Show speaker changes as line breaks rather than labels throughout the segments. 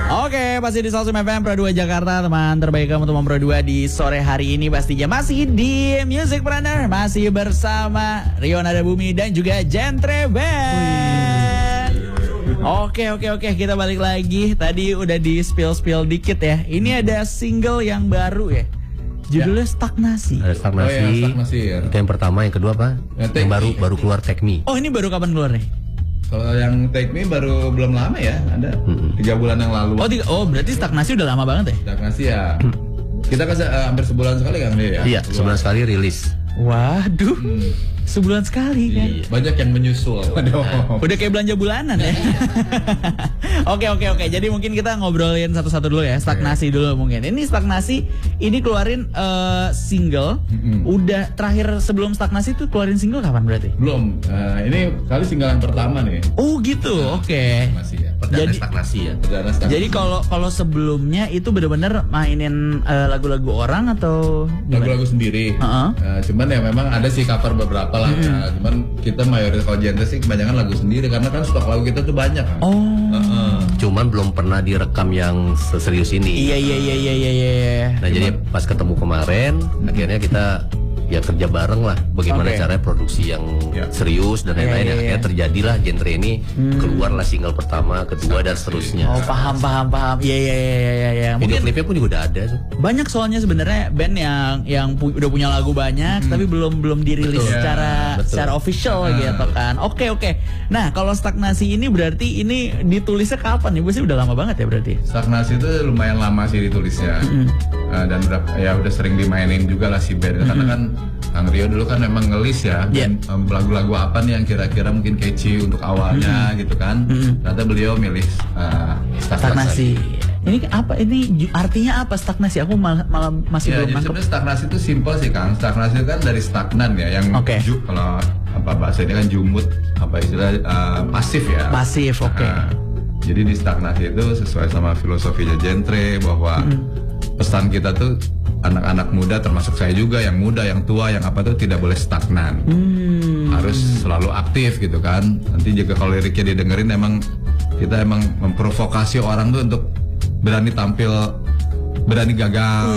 Oke, masih di Salsum FM Pro 2 Jakarta, teman terbaik kamu teman Pro 2 di sore hari ini pastinya masih di Musicpreneur, masih bersama Rio Nada Bumi dan juga Gentre Band. Oke, kita balik lagi. Tadi udah di spill dikit ya. Ini ada single yang baru ya. Judulnya Stagnasi.
Ada Stagnasi.
Oh ya, Stagnasi ya.
Itu yang pertama, yang kedua apa? Yang baru keluar Take Me.
Oh, ini baru kapan keluarnya?
Kalau yang Take Me baru belum lama ya, ada 3 bulan yang lalu.
Oh, berarti Stagnasi udah lama banget ya?
Stagnasi ya. Kita kasih hampir sebulan sekali kan dia ya?
Iya, sebulan sekali rilis.
Waduh, sebulan sekali kan?
Iya. Banyak yang menyusul.
Udah kayak belanja bulanan ya. Oke. Jadi mungkin kita ngobrolin satu-satu dulu ya. Stagnasi dulu mungkin. Ini Stagnasi, ini keluarin single. Udah terakhir sebelum Stagnasi itu keluarin single kapan berarti?
Belum. Ini kali single yang pertama nih.
Oh gitu, oke.
Masih ya.
Perdana Stagnasi ya.
Perdana Stagnasi.
Jadi kalau sebelumnya itu bener-bener mainin lagu-lagu orang atau gimana?
Lagu-lagu sendiri. Cuman ya memang ada sih cover beberapa lah. Cuman kita mayoritas kalau genre sih kebanyakan lagu sendiri karena kan stok lagu kita tuh banyak kan.
Cuman belum pernah direkam yang seserius ini.
Iya.
Nah, jadi pas ketemu kemarin, akhirnya kita ya kerja bareng lah bagaimana caranya produksi yang serius dan lain-lain. Akhirnya terjadilah genre ini, keluarlah single pertama, kedua dan seterusnya.
Oh, paham. Iya.
Video klipnya pun juga udah ada tuh.
Banyak soalnya sebenarnya band yang udah punya lagu banyak tapi belum dirilis secara official gitu kan. Oke. Nah, kalau Stagnasi ini berarti ini ditulisnya kapan nih? Biasanya udah lama banget ya berarti.
Stagnasi itu lumayan lama sih ditulisnya. Dan udah sering dimainin juga lah si band karena kan Kang Rio dulu kan memang ngelis ya lagu-lagu apa nih yang kira-kira mungkin catchy untuk awalnya gitu kan. Ternyata beliau milih Stagnasi.
Ini apa? Ini artinya apa Stagnasi? Aku malah masih belum nangkep.
Sebenarnya Stagnasi itu simpel sih Kang. Stagnasi itu kan dari stagnan ya, yang kalau apa bahasa ini kan jumut, apa istilah pasif ya.
Pasif, oke.
Jadi di Stagnasi itu sesuai sama filosofinya Gentre bahwa pesan kita tuh anak-anak muda termasuk saya juga yang muda, yang tua, yang apa tuh tidak boleh stagnan. Harus selalu aktif gitu kan. Nanti juga kalau liriknya didengerin kita memprovokasi orang tuh untuk berani tampil, berani gagal,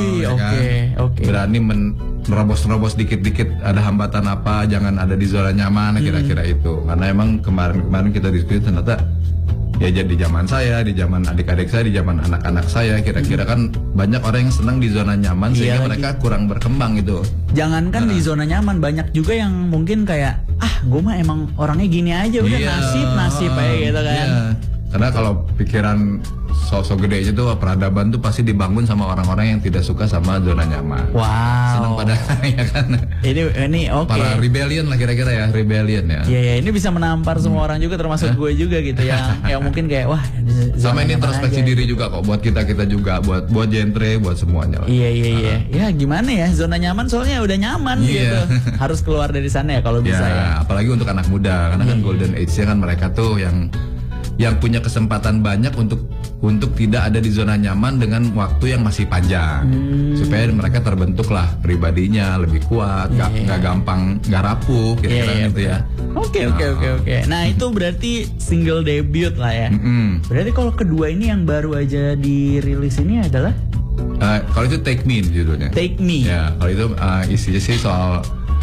berani merobos dikit-dikit ada hambatan apa, jangan ada di zona nyaman kira-kira itu. Karena emang kemarin kita diskusi ternyata ya jadi zaman saya, di zaman adik-adik saya, di zaman anak-anak saya, kira-kira kan banyak orang yang senang di zona nyaman sehingga mereka kurang berkembang gitu.
Jangankan di zona nyaman, banyak juga yang mungkin kayak gue mah emang orangnya gini aja, udah nasib aja gitu kan.
Karena kalau pikiran sosok gede aja tuh peradaban tuh pasti dibangun sama orang-orang yang tidak suka sama zona nyaman.
Wow.
Senang pada ya kan. Ini oke. Para rebellion lah kira-kira ya, rebellion ya.
Iya, ini bisa menampar semua orang juga termasuk gue juga gitu yang mungkin kayak wah.
Sama ini introspeksi diri juga kok buat kita juga buat Gentre, buat semuanya lah.
Iya. Ya gimana ya, zona nyaman soalnya udah nyaman gitu. Harus keluar dari sana ya kalau bisa ya.
Apalagi untuk anak muda karena kan golden age-nya kan mereka tuh yang punya kesempatan banyak untuk tidak ada di zona nyaman dengan waktu yang masih panjang, supaya mereka terbentuklah pribadinya lebih kuat, nggak gampang, nggak rapuh, kira-kira gitu ya.
Oke. Nah itu berarti single debut lah ya. Berarti kalau kedua ini yang baru aja dirilis ini adalah?
Kalau itu Take Me judulnya.
Take Me.
Ya, kalau itu isinya sih soal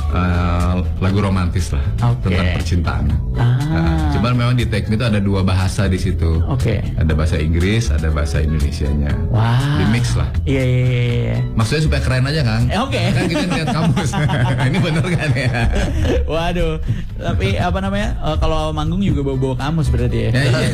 lagu romantis lah tentang percintaan. Cuman memang di Take Me itu ada 2 bahasa di situ. Ada bahasa Inggris, ada bahasa Indonesianya. Di mix lah.
Iya.
Maksudnya supaya keren aja Kang. Kan kita lihat kamus. Ini bener kan ya?
Waduh. Tapi apa namanya? Kalau manggung juga bawa kamus berarti ya.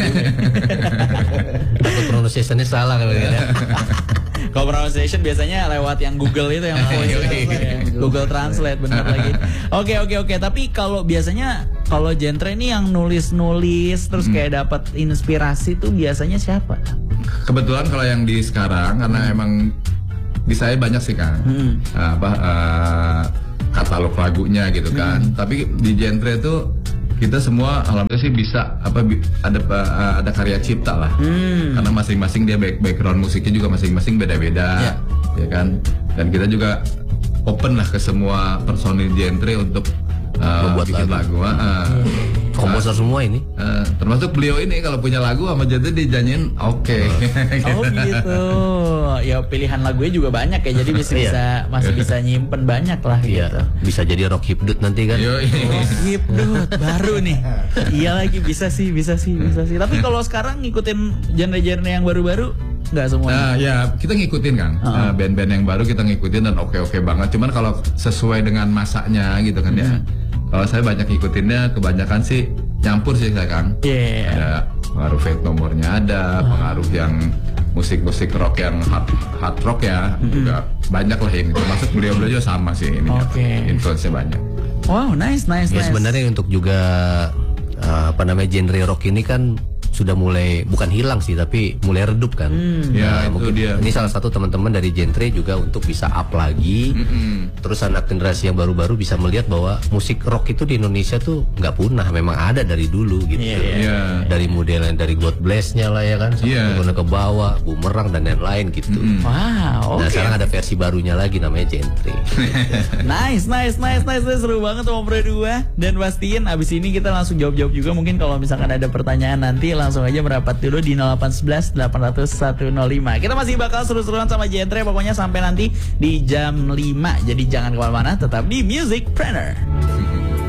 Takut pronunciation-nya salah kalau gitu.
Kalau pronunciation biasanya lewat yang Google itu yang Google Translate benar lagi. Oke. Tapi kalau biasanya kalau Gentre ini yang nulis terus kayak dapat inspirasi tuh biasanya siapa?
Kebetulan kalau yang di sekarang karena emang di saya banyak sih Kang. Katalog lagunya gitu kan. Tapi di Gentre tuh kita semua alhamdulillah sih bisa ada karya cipta lah. Karena masing-masing dia background musiknya juga masing-masing beda-beda, ya kan. Dan kita juga open lah ke semua personil Gentre untuk membuat lagu.
komposer semua ini.
Termasuk beliau ini kalau punya lagu sama Genre dijanjiin oke.
Oh gitu. Ya pilihan lagunya juga banyak ya, jadi masih bisa nyimpen banyak lah gitu.
Bisa jadi rock hipdut nanti kan.
Rock hipdut baru nih. Iya lagi bisa sih. Tapi kalau sekarang ngikutin genre-genre yang baru-baru nggak semua.
Nah ya kita ngikutin kan band-band yang baru kita ngikutin dan oke banget. Cuman kalau sesuai dengan masanya gitu kan ya. Kalau saya banyak ngikutinnya kebanyakan sih nyampur sih saya Kang. Ada pengaruh Fate No More-nya ada, pengaruh yang musik-musik rock yang hard rock ya juga banyak lah ini. Termasuk beliau-beliau juga sama sih ini. Influence-nya banyak.
Wow, nice.
Sebenarnya untuk juga genre rock ini kan sudah mulai bukan hilang sih tapi mulai redup kan.
Ya itu
mungkin
dia.
Ini salah satu teman-teman dari genre juga untuk bisa up lagi. Terus anak generasi yang baru-baru bisa melihat bahwa musik rock itu di Indonesia tuh nggak punah, memang ada dari dulu gitu. Dari modelan dari God Bless-nya lah ya kan, sampai ke bawah, Bumerang dan lain-lain gitu.
Wow.
Nah sekarang ada versi barunya lagi namanya genre.
Nice. Seru banget sama Pro 2. Dan pastiin abis ini kita langsung jawab-jawab juga. Mungkin kalau misalkan ada pertanyaan nanti langsung aja merapat dulu di 0811 800 105. Kita masih bakal seru-seruan sama Genre pokoknya sampai nanti di jam 5. Jadi jangan kemana-mana, tetap di Musicpreneur.